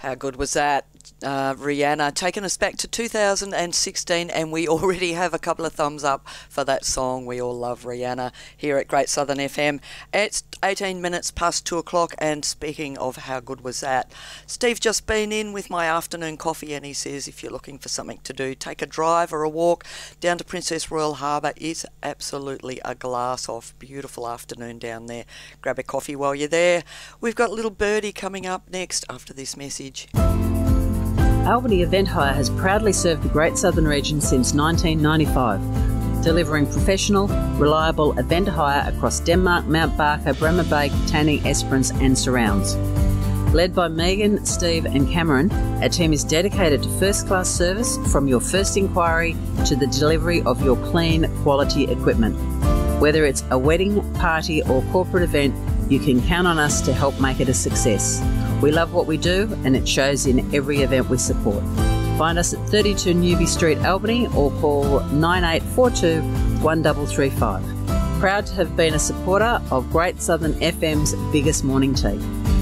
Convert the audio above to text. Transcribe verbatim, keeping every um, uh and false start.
How good was that? Uh, Rihanna taking us back to two thousand sixteen, and we already have a couple of thumbs up for that song. We all love Rihanna here at Great Southern F M. It's eighteen minutes past two o'clock, and speaking of how good was that, Steve just been in with my afternoon coffee, and he says if you're looking for something to do, take a drive or a walk down to Princess Royal Harbour. It's absolutely a glass off. Beautiful afternoon down there. Grab a coffee while you're there. We've got Little Birdie coming up next after this message. Albany Event Hire has proudly served the Great Southern region since nineteen ninety-five, delivering professional, reliable event hire across Denmark, Mount Barker, Bremer Bay, Tanning, Esperance and surrounds. Led by Megan, Steve and Cameron, our team is dedicated to first-class service from your first inquiry to the delivery of your clean, quality equipment. Whether it's a wedding, party or corporate event, you can count on us to help make it a success. We love what we do and it shows in every event we support. Find us at thirty-two Newby Street, Albany or call nine eight four two, one three three five. Proud to have been a supporter of Great Southern F M's biggest morning tea.